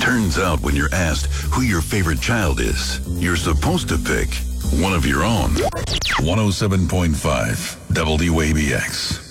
Turns out when you're asked who your favorite child is, you're supposed to pick one of your own. 107.5 WABX.